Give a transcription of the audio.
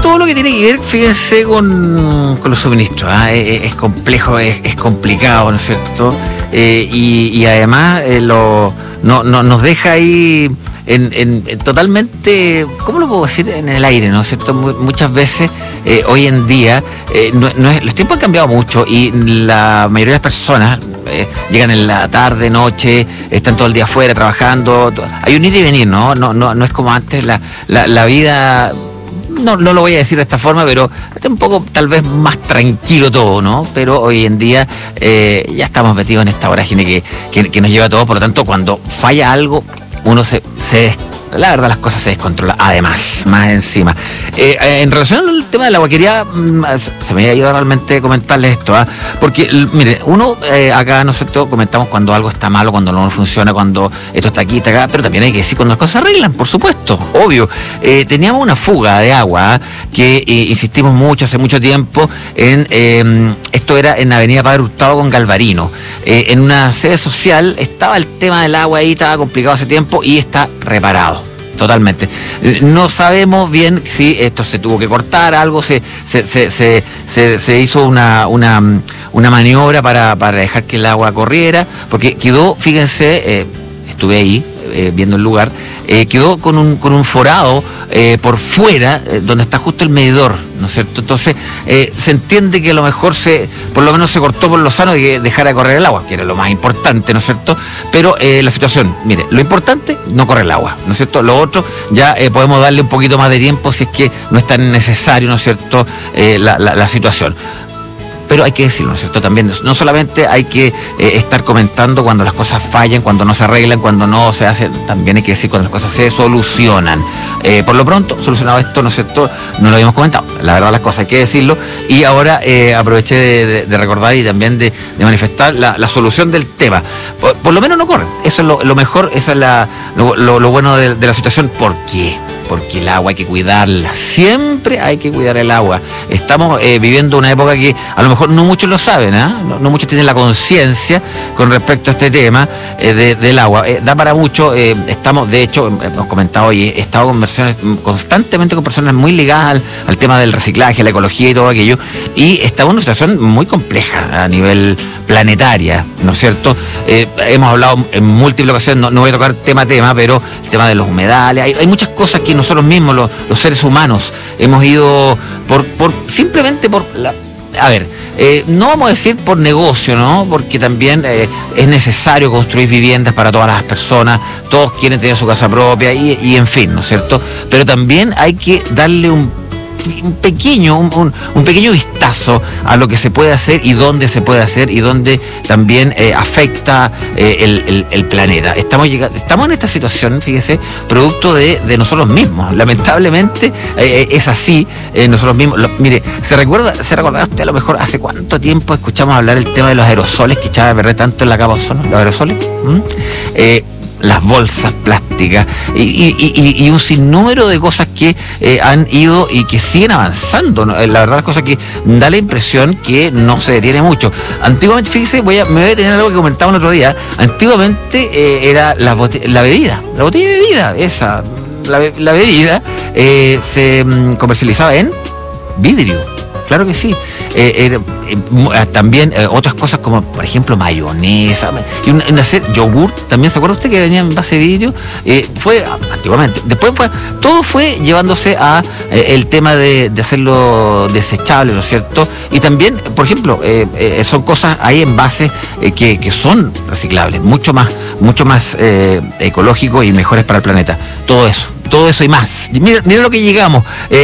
todo lo que tiene que ver, fíjense, con los suministros. Es complejo, es complicado, ¿no es cierto? Y además nos deja ahí totalmente, ¿cómo lo puedo decir? En el aire, ¿no es cierto? Muchas veces, hoy en día, los tiempos han cambiado mucho y la mayoría de las personas llegan en la tarde, noche, están todo el día afuera trabajando. Hay un ir y venir, ¿no? No es como antes la vida. No lo voy a decir de esta forma, pero está un poco tal vez más tranquilo todo, ¿no? Pero hoy en día ya estamos metidos en esta vorágine que nos lleva a todo. Por lo tanto, cuando falla algo, uno la verdad, las cosas se descontrolan. Además, más encima. En relación al tema del agua, quería, se me había ido realmente comentarles esto, porque, mire, uno acá, ¿no es cierto?, comentamos cuando algo está malo, cuando no funciona, cuando esto está aquí, está acá, pero también hay que decir cuando las cosas se arreglan, por supuesto, obvio. Teníamos una fuga de agua que insistimos mucho, hace mucho tiempo, esto era en Avenida Padre Hurtado con Galvarino. En una sede social estaba el tema del agua ahí, estaba complicado hace tiempo y está reparado. Totalmente. No sabemos bien si esto se tuvo que cortar, algo se hizo una maniobra para dejar que el agua corriera, porque quedó, fíjense, estuve ahí viendo el lugar, quedó con un forado por fuera, donde está justo el medidor, ¿no es cierto? Entonces, se entiende que a lo mejor por lo menos se cortó por lo sano de que dejara de correr el agua, que era lo más importante, ¿no es cierto? Pero la situación, mire, lo importante, no corre el agua, ¿no es cierto? Lo otro, ya podemos darle un poquito más de tiempo si es que no es tan necesario, ¿no es cierto?, la situación. Pero hay que decirlo, ¿no es cierto? También no solamente hay que estar comentando cuando las cosas fallan, cuando no se arreglan, cuando no se hacen, también hay que decir cuando las cosas se solucionan. Por lo pronto, solucionado esto, ¿no es cierto?, no lo habíamos comentado. La verdad, las cosas hay que decirlo. Y ahora aproveché de recordar y también de manifestar la solución del tema. Por lo menos no corre. Eso es lo mejor, eso es lo bueno de la situación. ¿Por qué? Porque el agua hay que cuidarla, siempre hay que cuidar el agua. Estamos viviendo una época que a lo mejor no muchos lo saben, no muchos tienen la conciencia con respecto a este tema del agua. Da para mucho, estamos, de hecho, hemos comentado hoy, he estado constantemente con personas muy ligadas al tema del reciclaje, la ecología y todo aquello, y estamos en una situación muy compleja a nivel planetaria, ¿no es cierto? Hemos hablado en múltiples ocasiones, no voy a tocar tema a tema, pero el tema de los humedales, hay muchas cosas que nosotros mismos, los seres humanos, hemos ido simplemente por no vamos a decir por negocio, ¿no? Porque también es necesario construir viviendas para todas las personas, todos quieren tener su casa propia y en fin, ¿no es cierto? Pero también hay que darle un pequeño vistazo a lo que se puede hacer y dónde se puede hacer y dónde también afecta el planeta. Estamos en esta situación, fíjese, producto de nosotros mismos. Lamentablemente es así, nosotros mismos. Mire, ¿se recordará usted a lo mejor hace cuánto tiempo escuchamos hablar el tema de los aerosoles que echaba a perder tanto en la capa de ozono? ¿Los aerosoles? Las bolsas plásticas y un sinnúmero de cosas que han ido y que siguen avanzando, ¿no? La verdad, las cosas que da la impresión que no se detiene mucho. Antiguamente, fíjese, me voy a detener algo que comentaba el otro día. Antiguamente era la botella de bebida, la bebida se comercializaba en vidrio. Claro que sí. También otras cosas como, por ejemplo, mayonesa y hacer yogur. También, ¿se acuerda usted que venía en base de vidrio? Fue antiguamente. Después todo fue llevándose a el tema de hacerlo desechable, ¿no es cierto? Y también, por ejemplo, son cosas ahí en base que son reciclables, mucho más ecológicos y mejores para el planeta. Todo eso y más. Mira lo que llegamos.